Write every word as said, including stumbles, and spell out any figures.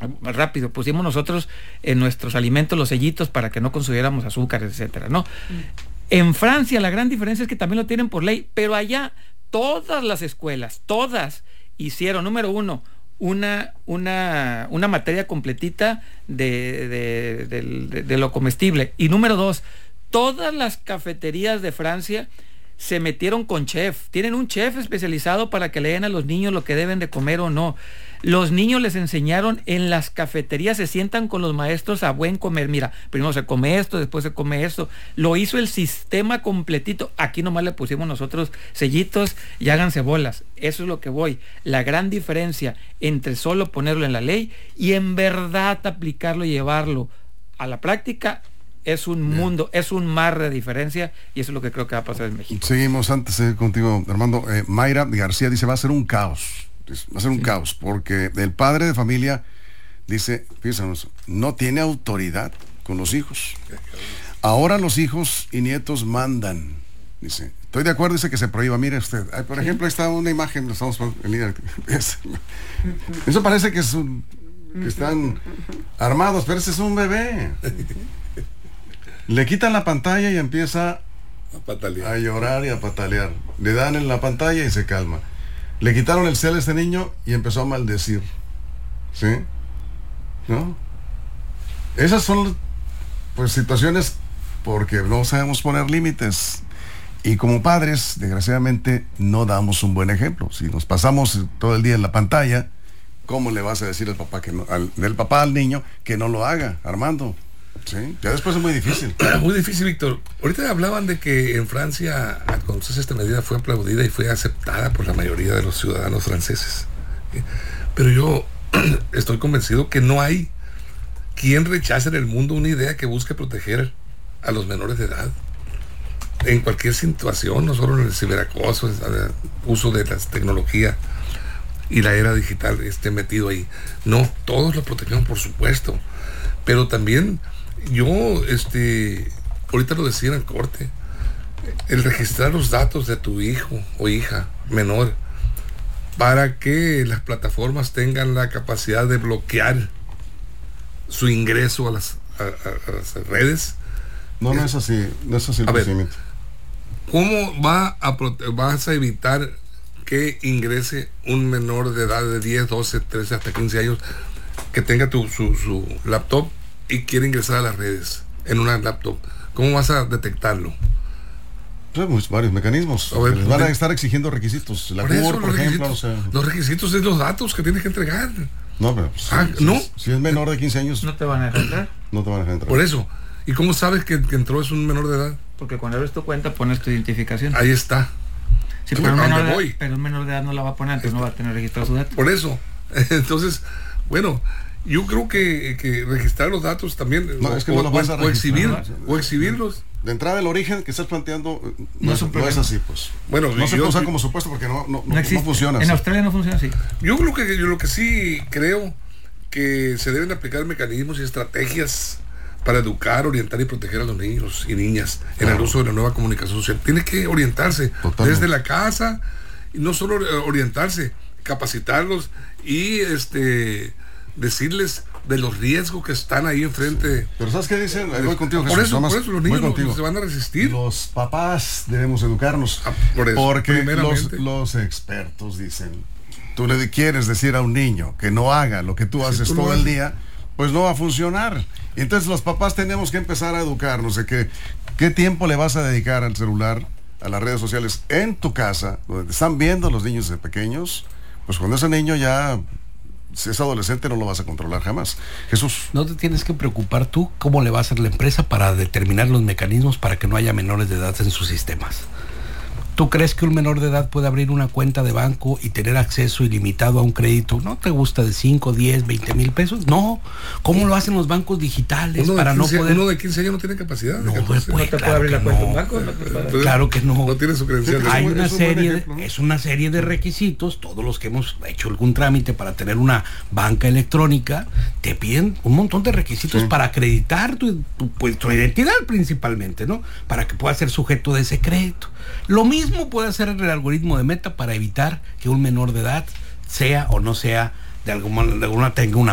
rápido, pusimos nosotros en nuestros alimentos los sellitos para que no consumiéramos azúcares, etcétera, ¿no? Mm. En Francia la gran diferencia es que también lo tienen por ley, pero allá todas las escuelas, todas hicieron, número uno, una, una, una materia completita de, de, de, de, de lo comestible, y número dos, todas las cafeterías de Francia se metieron con chef, tienen un chef especializado para que le den a los niños lo que deben de comer o no. Los niños les enseñaron en las cafeterías, se sientan con los maestros a buen comer. Mira, primero se come esto, después se come esto. Lo hizo el sistema completito. Aquí nomás le pusimos nosotros sellitos y háganse bolas. Eso es lo que voy. La gran diferencia entre solo ponerlo en la ley y en verdad aplicarlo y llevarlo a la práctica es un Bien. mundo, es un mar de diferencia, y eso es lo que creo que va a pasar en México. Seguimos antes eh, contigo, Armando. Eh, Mayra García dice, va a ser un caos. Va a ser un sí. caos, porque el padre de familia dice, fíjense, no tiene autoridad con los hijos. Ahora los hijos y nietos mandan. Dice, estoy de acuerdo, dice que se prohíba. Mire usted, ay, por ejemplo, ahí está una imagen, estamos eso parece que es un, que están armados, pero ese es un bebé. Le quitan la pantalla y empieza a patalear, a llorar y a patalear. Le dan en la pantalla y se calma. Le quitaron el cel a este niño y empezó a maldecir. ¿Sí? ¿No? Esas son, pues, situaciones porque no sabemos poner límites. Y como padres, desgraciadamente, no damos un buen ejemplo. Si nos pasamos todo el día en la pantalla, ¿cómo le vas a decir al papá que no, al, del papá al niño que no lo haga, Armando? Sí, ya después es muy difícil. Muy difícil, Víctor. Ahorita hablaban de que en Francia, entonces esta medida fue aplaudida y fue aceptada por la mayoría de los ciudadanos franceses. Pero yo estoy convencido que no hay quien rechace en el mundo una idea que busque proteger a los menores de edad. En cualquier situación, no solo en el ciberacoso, el uso de la tecnología y la era digital esté metido ahí. No, todos lo protegemos, por supuesto. Pero también yo, este, ahorita lo decía en el corte, el registrar los datos de tu hijo o hija menor para que las plataformas tengan la capacidad de bloquear su ingreso a las, a, a, a las redes. No, no es así, no es así el procedimiento. ¿Cómo va a prote- vas a evitar que ingrese un menor de edad de diez, doce, trece, hasta quince años que tenga tu, su, su laptop y quiere ingresar a las redes en una laptop? ¿Cómo vas a detectarlo? Tenemos varios mecanismos. A ver, les van a estar exigiendo requisitos. La por, eso, por ejemplo. O sea, los requisitos es los datos que tienes que entregar. No, pero pues, ah, si, ¿no? Si, si es menor de quince años... No te van a dejar entrar. No te van a dejar entrar. Por eso. ¿Y cómo sabes que, que entró es un menor de edad? Porque cuando abres tu cuenta pones tu identificación. Ahí está. Sí, pero, un menor de, voy? pero un menor de edad no la va a poner, entonces no va a tener registrado sus datos. Por eso. Entonces, bueno, yo creo que, que registrar los datos también, no, o, es que no o, los vas a o exhibir, no, o exhibirlos. De entrada, el origen que estás planteando no, no, es, no es así, pues. Bueno, no se yo, puede usar como supuesto porque no, no, no, no, no funciona en así. Australia no funciona así. Yo creo que yo lo que sí creo que se deben aplicar mecanismos y estrategias para educar, orientar y proteger a los niños y niñas en claro. el uso de la nueva comunicación social. Tiene que orientarse Totalmente. desde la casa, y no solo orientarse, capacitarlos y este decirles de los riesgos que están ahí enfrente. Sí. Pero ¿sabes qué dicen? Ahí voy contigo, por Jesús. eso, Más, por eso los niños no, no se van a resistir. Los papás debemos educarnos. Ah, por eso, porque los, los expertos dicen, tú le quieres decir a un niño que no haga lo que tú si haces tú todo el día, pues no va a funcionar. Y entonces los papás tenemos que empezar a educarnos de que qué tiempo le vas a dedicar al celular, a las redes sociales en tu casa, donde te están viendo los niños de pequeños. Pues cuando ese niño ya si es adolescente no lo vas a controlar jamás. Jesús. No te tienes que preocupar tú cómo le va a hacer la empresa para determinar los mecanismos para que no haya menores de edad en sus sistemas. ¿Tú crees que un menor de edad puede abrir una cuenta de banco y tener acceso ilimitado a un crédito? ¿No te gusta de cinco, diez, veinte mil pesos? No. ¿Cómo lo hacen los bancos digitales uno para quince, no poder? Uno de quince años no tiene capacidad. No, de pues, no te claro puede abrir la no. cuenta de un banco. No, claro que no. No tiene su credencial. Hay una es un serie, ejemplo, ¿no? Es una serie de requisitos. Todos los que hemos hecho algún trámite para tener una banca electrónica te piden un montón de requisitos sí. para acreditar tu, tu, pues, tu identidad principalmente, ¿no? Para que pueda ser sujeto de ese crédito. Lo mismo puede hacer el algoritmo de Meta para evitar que un menor de edad sea o no sea de alguna, de alguna tenga una